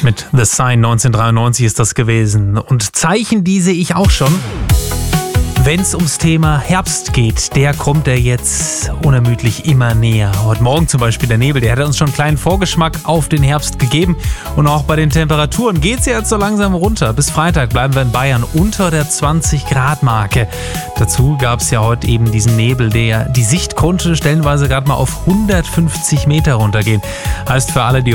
Mit The Sign 1993 ist das gewesen. Und Zeichen, die sehe ich auch schon. Wenn es ums Thema Herbst geht, der kommt ja jetzt unermüdlich immer näher. Heute Morgen zum Beispiel der Nebel, der hat uns schon einen kleinen Vorgeschmack auf den Herbst gegeben. Und auch bei den Temperaturen geht es ja jetzt so langsam runter. Bis Freitag bleiben wir in Bayern unter der 20-Grad-Marke. Dazu gab es ja heute eben diesen Nebel, der die Sicht konnte stellenweise gerade mal auf 150 Meter runtergehen. Heißt für alle, die